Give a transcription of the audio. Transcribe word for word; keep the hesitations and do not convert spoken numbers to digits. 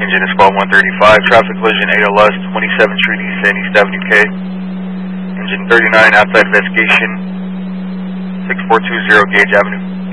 engine is spot one thirty-five, traffic collision eight L S, twenty-seventh Street East and East Avenue K. Engine thirty-nine, outside investigation, six four two zero Gage Avenue.